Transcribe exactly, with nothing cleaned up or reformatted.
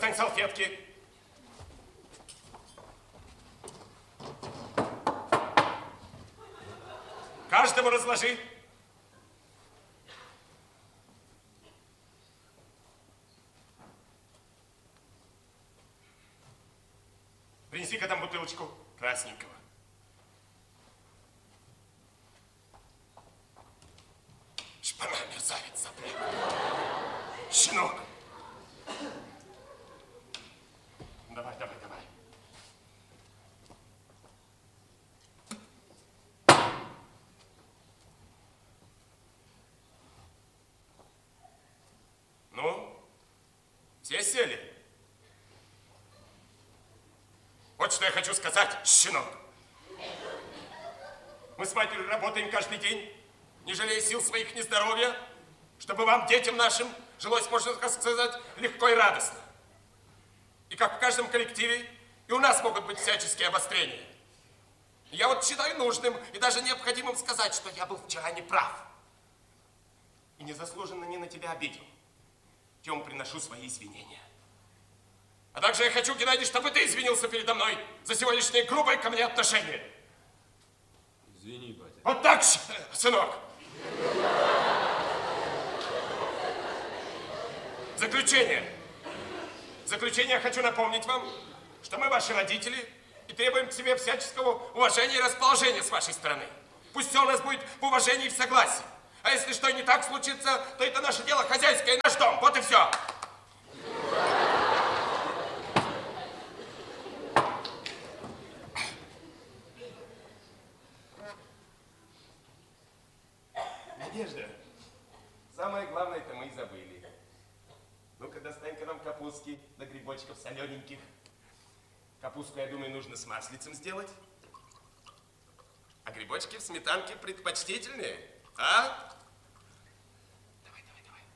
Достань салфетки. Каждому разложи. Принеси-ка там бутылочку красненького. Шпана, мерзавец, запрет. Щенок. Давай, давай, давай. Ну, все сели? Вот что я хочу сказать, щенок. Мы с матерью работаем каждый день, не жалея сил своих, ни здоровья, чтобы вам, детям нашим, жилось, можно сказать, легко и радостно. И как в каждом коллективе, и у нас могут быть всяческие обострения. Я вот считаю нужным и даже необходимым сказать, что я был вчера неправ. И незаслуженно не на тебя обидел. Тем приношу свои извинения. А также я хочу, Геннадий, чтобы ты извинился передо мной за сегодняшнее грубое ко мне отношение. Извини, батя. Вот так, сынок. Заключение. Заключение я хочу напомнить вам, что мы ваши родители и требуем к себе всяческого уважения и расположения с вашей стороны. Пусть все у нас будет в уважении и в согласии. А если что не так случится, то это наше дело хозяйское и наш дом. Вот и все. Надежда, самое главное-то мы и забыли. Ну-ка, достань-ка нам капустки до грибочков солененьких. Капустку, я думаю, нужно с маслицем сделать. А грибочки в сметанке предпочтительнее, а?